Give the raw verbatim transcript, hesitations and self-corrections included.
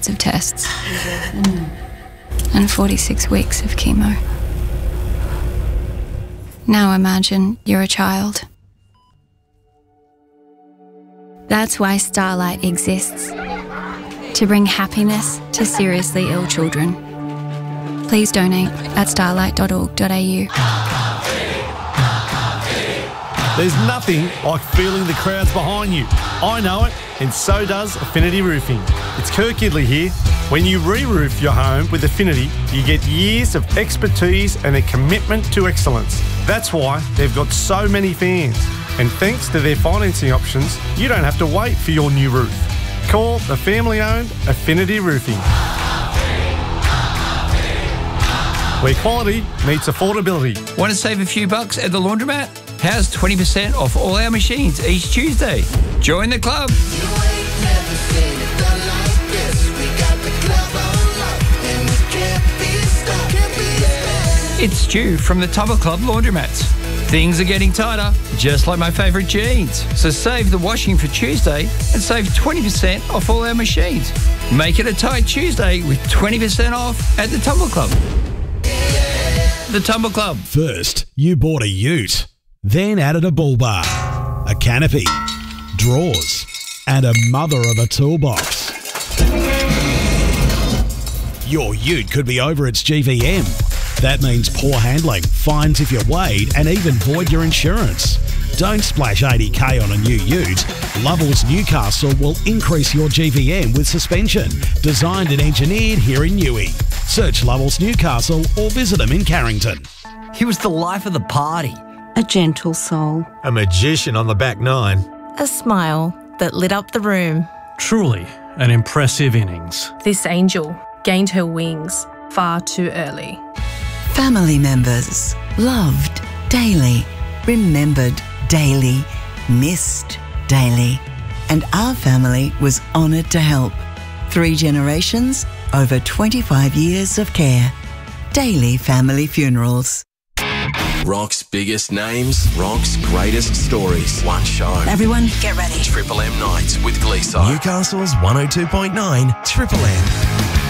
loads of tests and forty-six weeks of chemo. Now imagine you're a child. That's why Starlight exists, to bring happiness to seriously ill children. Please donate at starlight dot org dot a u. There's nothing like feeling the crowds behind you. I know it, and so does Affinity Roofing. It's Kirk Gidley here. When you re-roof your home with Affinity, you get years of expertise and a commitment to excellence. That's why they've got so many fans. And thanks to their financing options, you don't have to wait for your new roof. Call the family-owned Affinity Roofing, where quality meets affordability. Want to save a few bucks at the laundromat? How's twenty percent off all our machines each Tuesday? Join the club. It's Stu from the Tubber Club Laundromats. Things are getting tighter, just like my favourite jeans. So save the washing for Tuesday and save twenty percent off all our machines. Make it a tight Tuesday with twenty percent off at the Tumble Club. The Tumble Club. First, you bought a ute, then added a bull bar, a canopy, drawers, and a mother of a toolbox. Your ute could be over its G V M. That means poor handling, fines if you're weighed, and even void your insurance. Don't splash eighty K on a new ute. Lovell's Newcastle will increase your G V M with suspension, designed and engineered here in Newey. Search Lovell's Newcastle or visit them in Carrington. He was the life of the party. A gentle soul. A magician on the back nine. A smile that lit up the room. Truly an impressive innings. This angel gained her wings far too early. Family members, loved daily, remembered daily, missed daily. And our family was honoured to help. Three generations, over twenty-five years of care. Daily Family Funerals. Rock's biggest names, Rock's greatest stories. One show. Everyone, get ready. Triple M Nights with Gleeside. Newcastle's one oh two point nine Triple M.